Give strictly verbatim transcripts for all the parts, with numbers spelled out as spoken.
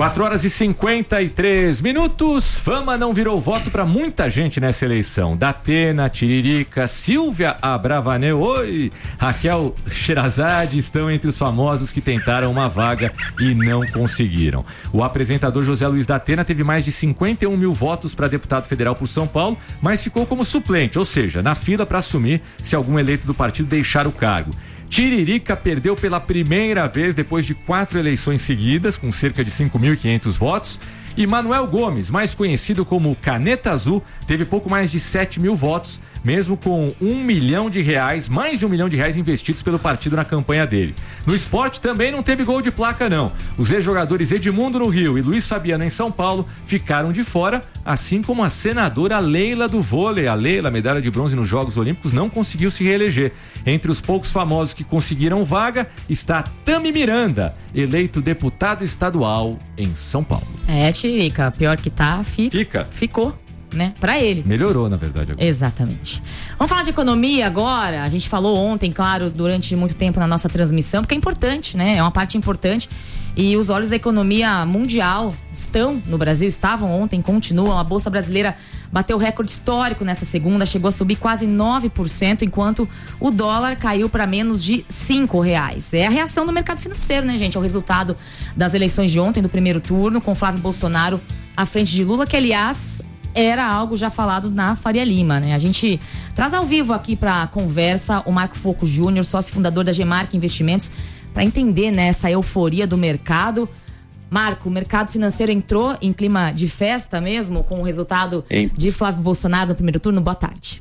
quatro horas e cinquenta e três minutos. Fama não virou voto para muita gente nessa eleição. Datena, Tiririca, Silvia Abravanel, oi, Raquel Sherazade estão entre os famosos que tentaram uma vaga e não conseguiram. O apresentador José Luiz Datena teve mais de cinquenta e um mil votos para deputado federal por São Paulo, mas ficou como suplente, ou seja, na fila para assumir se algum eleito do partido deixar o cargo. Tiririca perdeu pela primeira vez depois de quatro eleições seguidas, com cerca de cinco mil e quinhentos votos. E Manuel Gomes, mais conhecido como Caneta Azul, teve pouco mais de sete mil votos, mesmo com um milhão de reais, mais de um milhão de reais investidos pelo partido na campanha dele. No esporte também não teve gol de placa, não. Os ex-jogadores Edmundo no Rio e Luiz Fabiano em São Paulo ficaram de fora, assim como a senadora Leila do vôlei. A Leila, medalha de bronze nos Jogos Olímpicos, não conseguiu se reeleger. Entre os poucos famosos que conseguiram vaga está Tami Miranda, eleito deputado estadual em São Paulo. É, Tiririca, pior que tá, fica. Fica. Ficou, né? Pra ele. Melhorou, na verdade. Agora. Exatamente. Vamos falar de economia agora. A gente falou ontem, claro, durante muito tempo na nossa transmissão, porque é importante, né? É uma parte importante. E os olhos da economia mundial estão no Brasil, estavam ontem, continuam. A Bolsa Brasileira bateu recorde histórico nessa segunda, chegou a subir quase nove por cento, enquanto o dólar caiu para menos de cinco reais. É a reação do mercado financeiro, né, gente? É o resultado das eleições de ontem, do primeiro turno, com Flávio Bolsonaro à frente de Lula, que, aliás, era algo já falado na Faria Lima, né? A gente traz ao vivo aqui para conversa o Marco Focco Júnior, sócio fundador da Gemark Investimentos, para entender, né, essa euforia do mercado. Marco, o mercado financeiro entrou em clima de festa mesmo, com o resultado em... de Flávio Bolsonaro no primeiro turno? Boa tarde.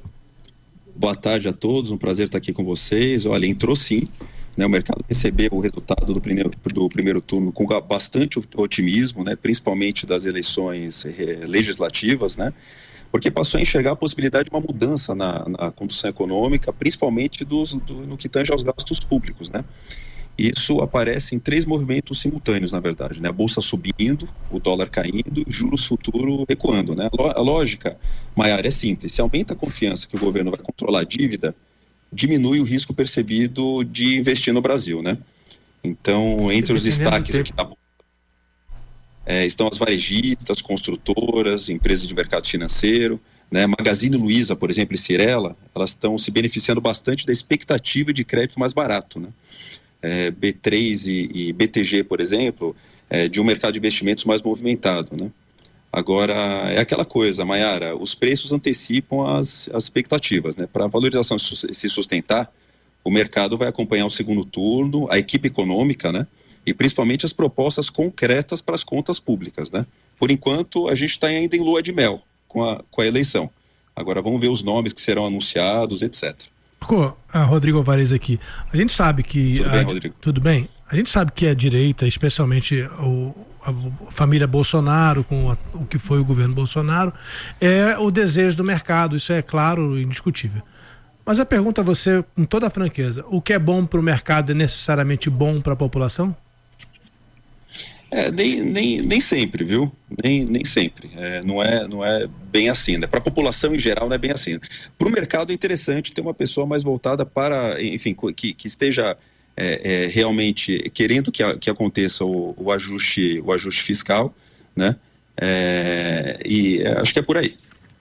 Boa tarde a todos, um prazer estar aqui com vocês. Olha, entrou sim, né? O mercado recebeu o resultado do primeiro, do primeiro turno com bastante otimismo, né? Principalmente das eleições eh, legislativas, né? Porque passou a enxergar a possibilidade de uma mudança na, na condução econômica, principalmente dos, do, no que tange aos gastos públicos, né? Isso aparece em três movimentos simultâneos, na verdade, né? A bolsa subindo, o dólar caindo, juros futuro recuando, né? A lógica, Maiara, é simples. Se aumenta a confiança que o governo vai controlar a dívida, diminui o risco percebido de investir no Brasil, né? Então, entre os destaques aqui da bolsa, é, estão as varejistas, construtoras, empresas de mercado financeiro, né? Magazine Luiza, por exemplo, e Cirela, elas estão se beneficiando bastante da expectativa de crédito mais barato, né? É, B três e, e B T G, por exemplo, é, de um mercado de investimentos mais movimentado, né? Agora, é aquela coisa, Maiara, os preços antecipam as, as expectativas, né? Para a valorização se sustentar, o mercado vai acompanhar o segundo turno, a equipe econômica, né? E principalmente as propostas concretas para as contas públicas, né? Por enquanto, a gente está ainda em lua de mel com a, com a eleição. Agora, vamos ver os nomes que serão anunciados, etcétera. Ah, Rodrigo Alvarez aqui. A gente sabe que... Tudo bem, a, Rodrigo? Tudo bem? A gente sabe que a direita, especialmente o, a família Bolsonaro, com a, o que foi o governo Bolsonaro, é o desejo do mercado, isso é claro e indiscutível. Mas a pergunta a você, com toda a franqueza, o que é bom para o mercado é necessariamente bom para a população? É, nem, nem, nem sempre, viu? Nem, nem sempre. É, não, é, não é bem assim, né? Para a população em geral não é bem assim. Para o mercado é interessante ter uma pessoa mais voltada para, enfim, que, que esteja é, é, realmente querendo que, a, que aconteça o, o, ajuste, o ajuste fiscal, né? É, e acho que é por aí.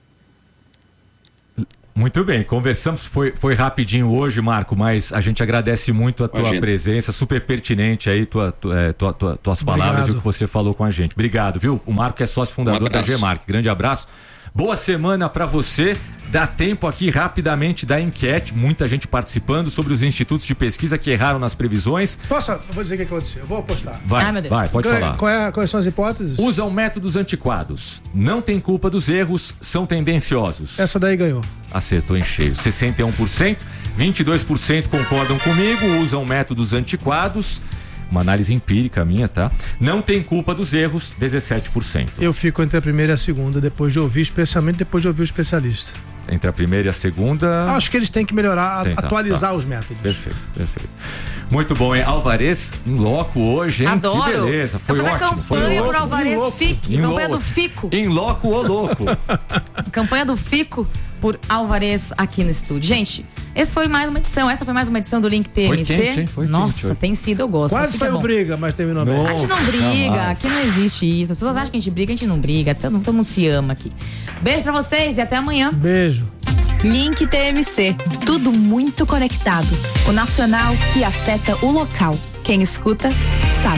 Muito bem, conversamos, foi, foi rapidinho hoje, Marco, mas a gente agradece muito a tua Imagina. presença, super pertinente aí, tua, tua, tua, tua, tuas palavras e o que você falou com a gente. Obrigado, viu? O Marco é sócio fundador um da Gemark. Grande abraço. Boa semana para você. Dá tempo aqui rapidamente da enquete, muita gente participando sobre os institutos de pesquisa que erraram nas previsões. Posso? Eu vou dizer o que aconteceu. Eu vou apostar. Vai, Ai, meu Deus. vai, pode qual, falar. Qual é, quais são as hipóteses? Usam métodos antiquados. Não tem culpa dos erros, são tendenciosos. Essa daí ganhou. Acertou em cheio. sessenta e um por cento, vinte e dois por cento concordam comigo, usam métodos antiquados. Uma análise empírica minha, tá? Não tem culpa dos erros, dezessete por cento. Eu fico entre a primeira e a segunda, depois de ouvir, especialmente depois de ouvir o especialista. Entre a primeira e a segunda... Acho que eles têm que melhorar, Tentar, atualizar tá. os métodos. Perfeito, perfeito. Muito bom, hein? Alvarez em loco hoje, hein? Adoro. Que beleza, foi Vou fazer ótimo. Campanha foi pro ótimo. Alvarez Fique, Em campanha louco. do Fico. Em loco, ô louco. Campanha do Fico por Alvarez aqui no estúdio. Gente, esse foi mais uma edição, essa foi mais uma edição do Link T M C. Foi quente, hein? Foi Nossa, quente, foi. tem sido, eu gosto. Quase saiu briga, mas terminou bem. A gente não briga, jamais. aqui não existe isso. As pessoas acham que a gente briga, a gente não briga. Todo, todo mundo se ama aqui. Beijo pra vocês e até amanhã. Beijo. Link T M C. Tudo muito conectado. O nacional que afeta o local. Quem escuta, sabe.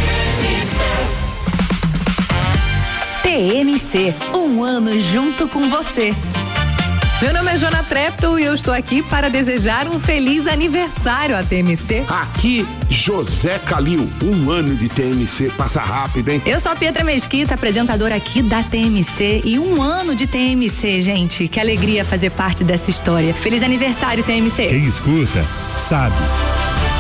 T M C. Um ano junto com você. Meu nome é Jona Treptow e eu estou aqui para desejar um feliz aniversário à T M C. Aqui, José Calil, um ano de T M C, passa rápido, hein? Eu sou a Pietra Mesquita, apresentadora aqui da T M C e um ano de T M C, gente. Que alegria fazer parte dessa história. Feliz aniversário, T M C. Quem escuta, sabe.